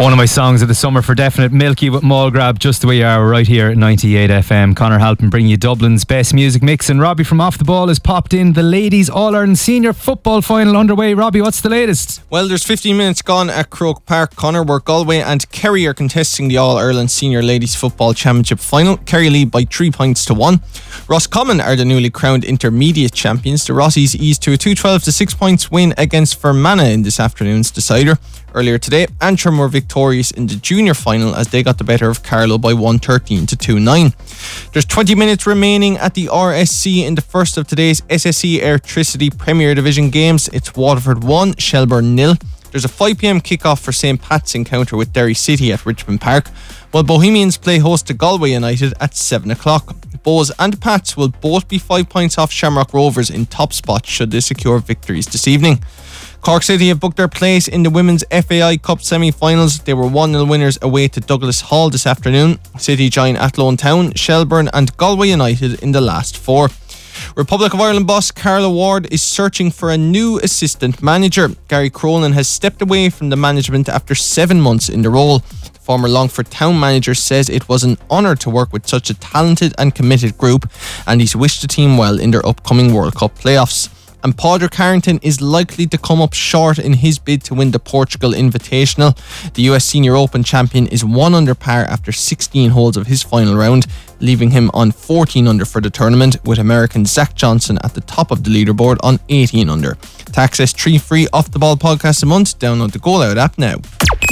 One of my songs of the summer for definite, Milky with Mallgrab, just the way you are, right here at 98 FM. Conor Halpin bringing you Dublin's best music mix, and Robbie from Off the Ball has popped in. The ladies All-Ireland Senior Football Final underway. Robbie, what's the latest? Well, there's 15 minutes gone at Croke Park, Conor, where Galway and Kerry are contesting the All-Ireland Senior Ladies Football Championship Final. Kerry lead by 3 points to 1. Roscommon are the newly crowned intermediate champions. The Rossies eased to a 2-12 to 6 points win against Fermanagh in this afternoon's decider. Earlier today, Antrim were victorious in the junior final as they got the better of Carlow by 113 to 2-9. There's 20 minutes remaining at the RSC in the first of today's SSE Airtricity Premier Division games. It's Waterford 1, Shelbourne 0. There's a 5pm kickoff for St. Pat's encounter with Derry City at Richmond Park, while Bohemians play host to Galway United at 7 o'clock. Bows and Pats will both be 5 points off Shamrock Rovers in top spot should they secure victories this evening. Cork City have booked their place in the Women's FAI Cup semi-finals. They were 1-0 winners away to Douglas Hall this afternoon. City join Athlone Town, Shelbourne and Galway United in the last 4. Republic of Ireland boss Carla Ward is searching for a new assistant manager. Gary Cronin has stepped away from the management after 7 months in the role. The former Longford Town manager says it was an honour to work with such a talented and committed group, and he's wished the team well in their upcoming World Cup playoffs. And Padraig Harrington is likely to come up short in his bid to win the Portugal Invitational. The US Senior Open champion is 1 under par after 16 holes of his final round, leaving him on 14 under for the tournament, with American Zach Johnson at the top of the leaderboard on 18 under. To access 3 free Off the Ball podcasts a month, download the Go Loud app now.